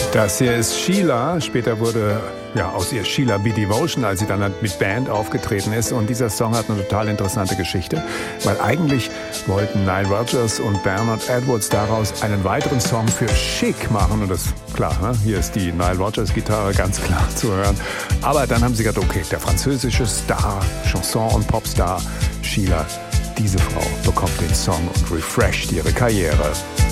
Das hier ist Sheila. Später wurde aus ihr Sheila B. Devotion, als sie dann mit Band aufgetreten ist. Und dieser Song hat eine total interessante Geschichte, weil eigentlich wollten Nile Rodgers und Bernard Edwards daraus einen weiteren Song für Chic machen. Und das, klar, ne? Hier ist die Nile Rodgers Gitarre ganz klar zu hören. Aber dann haben sie gedacht, okay, der französische Star, Chanson- und Popstar Sheila, diese Frau bekommt den Song und refresht ihre Karriere.